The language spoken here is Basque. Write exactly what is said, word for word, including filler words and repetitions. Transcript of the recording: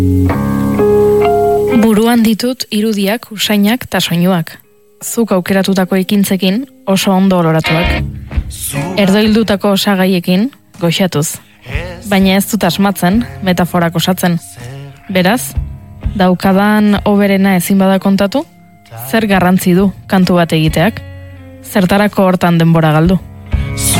Buruan ditut irudiak, usainak eta soinuak. Zuk aukeratutako ekintzekin oso ondo oloratuak. Erdoildutako osagaiekin goxatuz. Baina ez dut asmatzen, metaforak osatzen. Beraz, daukadan oberena ezin bada kontatu? Zer garrantzi du kantu bat egiteak? Zertarako hortan denbora galdu?